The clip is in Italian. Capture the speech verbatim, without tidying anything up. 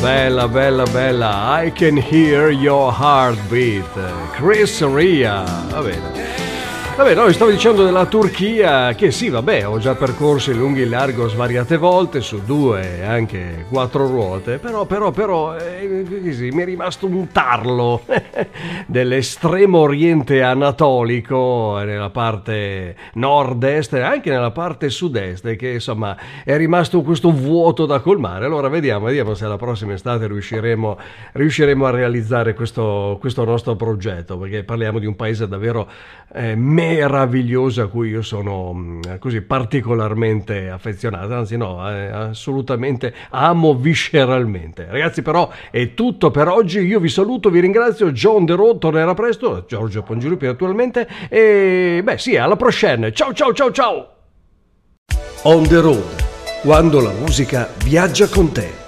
Bella, bella, bella. I can hear your heartbeat. Chris Ria. Va bene. Vabbè, no, stavo dicendo della Turchia che sì, vabbè, ho già percorso in lungo e in largo svariate volte su due e anche quattro ruote, però, però, però, eh, sì, mi è rimasto un tarlo dell'estremo oriente anatolico nella parte nord-est e anche nella parte sud-est, che insomma è rimasto questo vuoto da colmare. Allora vediamo, vediamo se la prossima estate riusciremo, riusciremo a realizzare questo, questo nostro progetto, perché parliamo di un paese davvero eh, meraviglioso a cui io sono mh, così particolarmente affezionato, anzi no, eh, assolutamente amo visceralmente. Ragazzi, però è tutto per oggi, io vi saluto, vi ringrazio. John The Road tornerà presto, Giorgio Pongilupi attualmente, e beh sì, alla prossima, ciao ciao ciao ciao. On the Road, quando la musica viaggia con te.